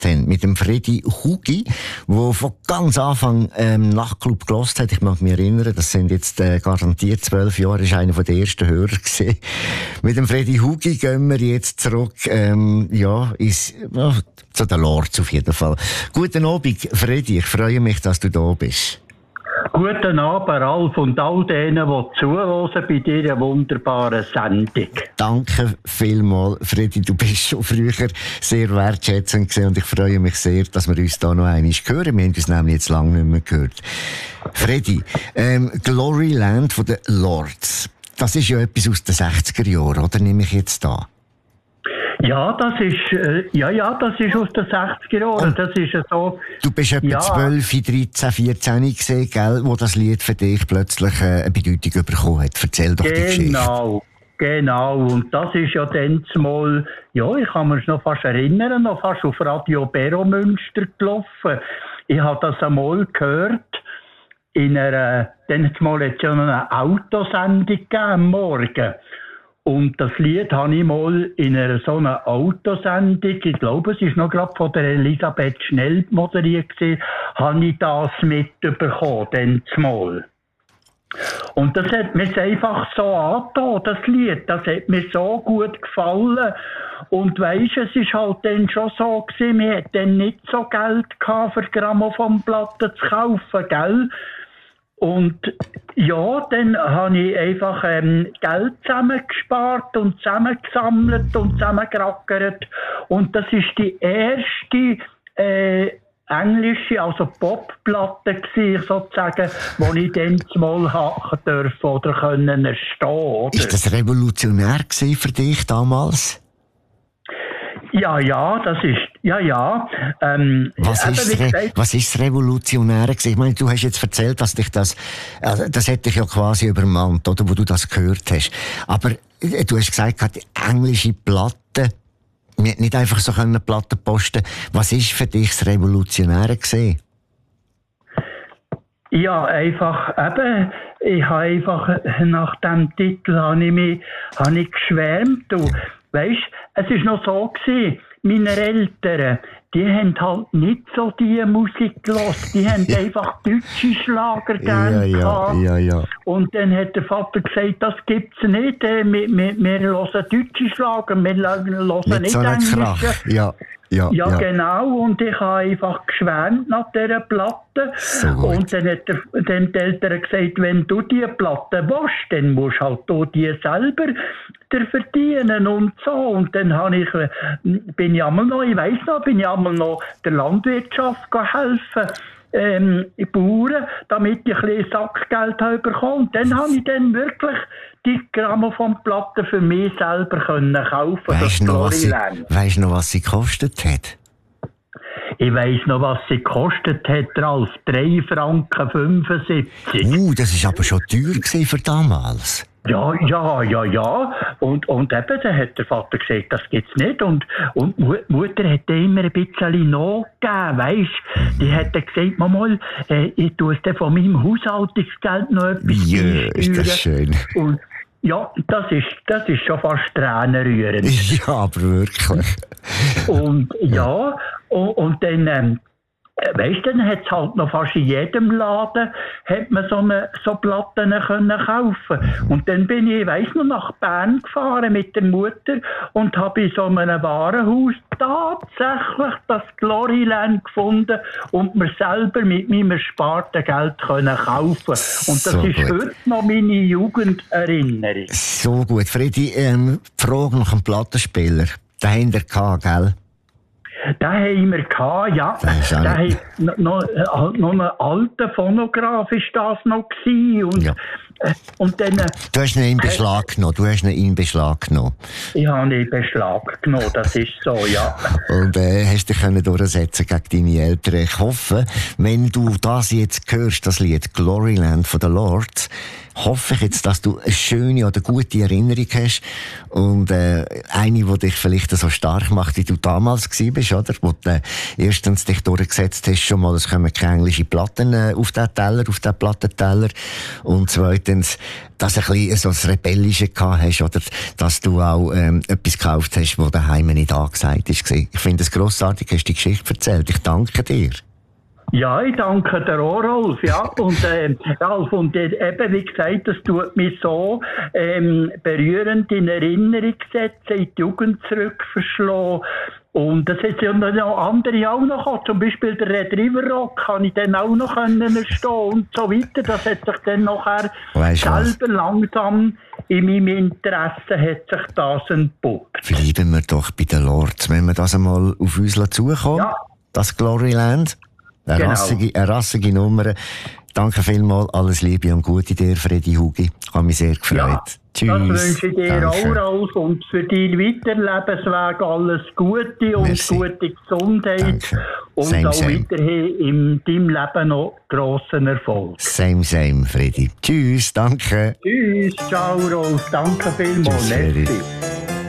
haben mit dem Freddy Hugi, der von ganz Anfang Nachtclub gehört hat. Ich mag mich erinnern, das sind jetzt garantiert 12 Jahre, ist einer der ersten Hörer gewesen. Mit dem Freddy Hugi gehen wir jetzt zurück zu den Lords auf jeden Fall. Guten Abend, Freddy, ich freue mich, dass du da bist. Guten Abend, Ralf, und all denen, die zuhören bei dieser wunderbaren Sendung. Danke vielmals, Freddy. Du bist schon früher sehr wertschätzend gewesen und ich freue mich sehr, dass wir uns da noch einmal hören. Wir haben uns nämlich jetzt lange nicht mehr gehört. Freddy, Gloryland von den Lords. Das ist ja etwas aus den 60er Jahren, oder? Nehme ich jetzt da? Ja, das ist aus den 60er Jahren. Das ist so. Du bist etwa 12, 13, 14 gesehen, gell, wo das Lied für dich plötzlich eine Bedeutung bekommen hat. Erzähl doch die Geschichte. Genau. Und das ist ja dann mal, ich kann mich noch fast erinnern, noch fast auf Radio Bero Münster gelaufen. Ich habe das einmal gehört in dann mal jetzt ja eine Autosendung gegeben am Morgen. Und das Lied habe ich mal in so einer Autosendung, ich glaube, es ist noch gerade von der Elisabeth Schnell moderiert gewesen, habe ich das mitbekommen, dann mal. Und das hat mir einfach so angetan, das Lied, das hat mir so gut gefallen. Und weisst, es ist halt dann schon so gewesen, wir hatten dann nicht so Geld gehabt, für Grammophonplatten zu kaufen, gell? Und ja, dann habe ich einfach Geld zusammengespart und zusammengesammelt und zusammengerackert. Und das ist die erste englische, also Popplatte gewesen, sozusagen, wo ich dann mal hacken dürfen oder können erstehen. Oder? Ist das revolutionär gewesen für dich damals? Ja, das ist, was ist das Revolutionäre gewesen? Ich meine, du hast jetzt erzählt, dass dich das hat dich ja quasi übermannt, oder, wo du das gehört hast. Aber du hast gesagt, die englische Platte, wir nicht einfach so Platten posten. Was ist für dich das Revolutionäre gewesen? Ja, einfach, ich habe einfach, nach dem Titel habe ich geschwärmt, du. Weisst, es ist noch so gewesen, meine Eltern, die haben halt nicht so die Musik gehört, die haben einfach deutsche Schlager gerne gehabt. Ja. Und dann hat der Vater gesagt, das gibt's nicht, wir hören deutsche Schlager, wir hören nicht englische. Ja, genau. Und ich habe einfach geschwärmt nach dieser Platte. So und dann hat die Eltern gesagt, wenn du diese Platte willst, dann musst halt du die selber verdienen und so. Und dann bin ich einmal noch der Landwirtschaft helfen. Bauern, damit ich ein bisschen Sackgeld bekomme. Und dann habe ich dann wirklich die Grammophonplatte für mich selber kaufen. Weisst du noch, was sie gekostet hat? Ich weiss noch, was sie gekostet hat, Ralf. 3,75 Franken. Das war aber schon teuer für damals. Ja. Und eben, dann hat der Vater gesagt, das gibt's nicht. Und die Mutter hat immer ein bisschen nachgegeben, weisst. Die hat dann gesagt, Mama, ich tue es von meinem Haushaltungsgeld noch etwas Ja, ist das schön. Und ja, das ist schon fast tränenrührend. Ja, aber wirklich. Und ja, und dann, weisst du, dann hat es halt noch fast in jedem Laden hat man so Platten können kaufen. Und dann bin ich, noch nach Bern gefahren mit der Mutter und habe in so einem Warenhaus tatsächlich das Gloryland gefunden und mir selber mit meinem ersparten Geld können kaufen. Und das ist heute noch meine Jugenderinnerung. So gut. Freddy, die Frage nach einem Plattenspieler, den haben wir gehabt, gell? Den haben wir gehabt, ja. Noch ein alter Phonograph ist das noch gewesen. Und, ja. Und dann, du hast ihn in Beschlag genommen. Ich habe ihn in Beschlag genommen, das ist so, ja. Und hast dich können durchsetzen gegen deine Eltern. Ich hoffe, wenn du das jetzt hörst, das Lied Gloryland von den Lords, hoffe ich jetzt, dass du eine schöne oder gute Erinnerung hast und eine, die dich vielleicht so stark macht, wie du damals gewesen bist, oder? Wo du erstens dich durchgesetzt hast, schon mal, es kommen keine englischen Platten auf den Teller, auf den Plattenteller, und zweitens, dass du ein bisschen so das Rebellische gehabt hast, oder dass du auch etwas gekauft hast, das daheim nicht angesagt ist. Ich finde es grossartig, hast du die Geschichte erzählt. Ich danke dir. Ja, ich danke dir auch, Rolf. Ja, und, Ralf, und eben, wie gesagt, das tut mich so berührend in Erinnerung setzen, in die Jugend zurückverschlagen. Und das hat ja noch andere auch noch gehabt. Zum Beispiel der Red River Rock kann ich dann auch noch erstehen und so weiter. Das hat sich dann nachher selber langsam in meinem Interesse hat sich das entpuppt. Bleiben wir doch bei den Lords. Wenn wir das einmal auf uns zukommen, ja. Das Gloryland. Eine rassige Nummer. Danke vielmals, alles Liebe und Gute dir, Freddy Hugi. Ich habe mich sehr gefreut. Ja, tschüss. Das wünsche ich dir auch, Rolf, und für deinen weiteren Lebensweg alles Gute und Merci. Gute Gesundheit. Danke. Und same, auch weiterhin in deinem Leben noch grossen Erfolg. Same, Freddy. Tschüss, danke. Tschüss, ciao, Rolf. Danke vielmals. Tschüss,